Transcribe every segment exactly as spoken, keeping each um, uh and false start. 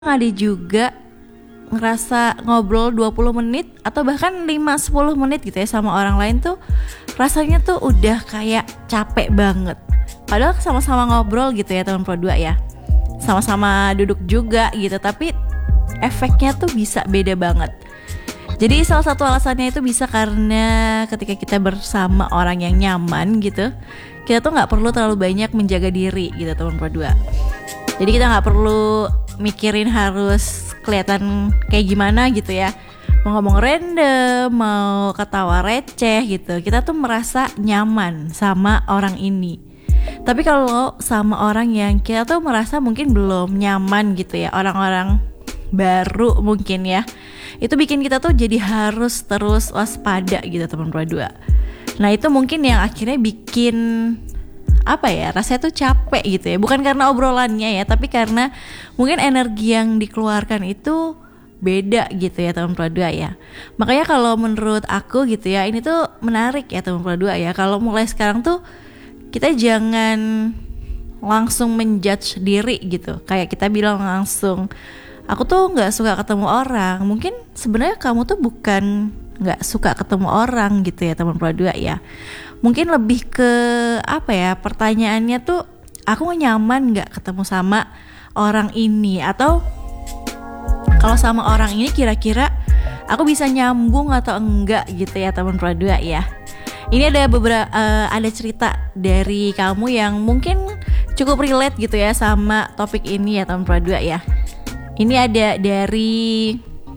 Ada juga ngerasa ngobrol dua puluh menit atau bahkan lima sampai sepuluh menit gitu ya sama orang lain tuh rasanya tuh udah kayak capek banget. Padahal sama-sama ngobrol gitu ya teman Pro dua ya. Sama-sama duduk juga gitu, tapi efeknya tuh bisa beda banget. Jadi salah satu alasannya itu bisa karena ketika kita bersama orang yang nyaman gitu, kita tuh gak perlu terlalu banyak menjaga diri gitu teman Pro dua. Jadi kita gak perlu mikirin harus kelihatan kayak gimana gitu ya, mau ngomong random, mau ketawa receh gitu, kita tuh merasa nyaman sama orang ini. Tapi kalau sama orang yang kita tuh merasa mungkin belum nyaman gitu ya, orang-orang baru mungkin ya, itu bikin kita tuh jadi harus terus waspada gitu teman Pro dua. Nah itu mungkin yang akhirnya bikin apa ya, rasanya tuh capek gitu ya, bukan karena obrolannya ya, tapi karena mungkin energi yang dikeluarkan itu beda gitu ya teman Pro dua ya. Makanya kalau menurut aku gitu ya, ini tuh menarik ya teman Pro dua ya, kalau mulai sekarang tuh kita jangan langsung menjudge diri gitu, kayak kita bilang langsung aku tuh nggak suka ketemu orang. Mungkin sebenarnya kamu tuh bukan nggak suka ketemu orang gitu ya teman Pro dua ya. Mungkin lebih ke apa ya, pertanyaannya tuh aku nyaman nggak ketemu sama orang ini, atau kalau sama orang ini kira-kira aku bisa nyambung atau enggak gitu ya teman Pro dua ya. Ini ada beberapa uh, ada cerita dari kamu yang mungkin cukup relate gitu ya sama topik ini ya teman Pro dua ya. Ini ada dari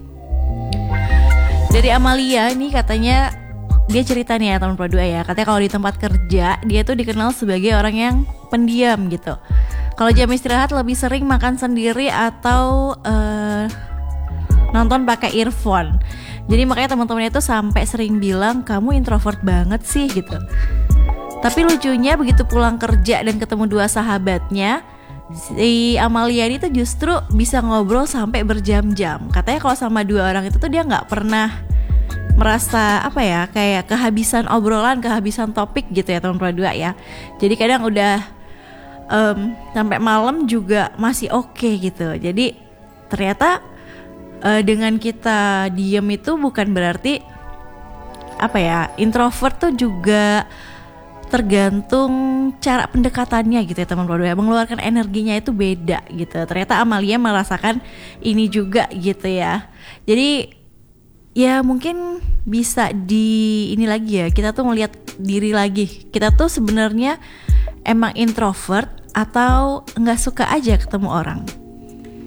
dari Amalia nih, katanya dia cerita nih ya teman Pro dua ya, katanya kalau di tempat kerja dia tuh dikenal sebagai orang yang pendiam gitu. Kalau jam istirahat lebih sering makan sendiri atau uh, nonton pakai earphone. Jadi makanya teman-temannya tuh sampai sering bilang kamu introvert banget sih gitu. Tapi lucunya begitu pulang kerja dan ketemu dua sahabatnya, si Amalia ini tuh justru bisa ngobrol sampai berjam-jam. Katanya kalau sama dua orang itu tuh dia nggak pernah merasa apa ya, kayak kehabisan obrolan, kehabisan topik gitu ya teman Pro dua ya. Jadi kadang udah um, sampai malam juga masih oke okay gitu. Jadi ternyata uh, dengan kita diem itu bukan berarti apa ya, introvert tuh juga tergantung cara pendekatannya gitu ya teman Pro dua ya. Mengeluarkan energinya itu beda gitu. Ternyata Amalia merasakan ini juga gitu ya. Jadi ya mungkin bisa di ini lagi ya, kita tuh ngelihat diri lagi, kita tuh sebenarnya emang introvert atau nggak suka aja ketemu orang.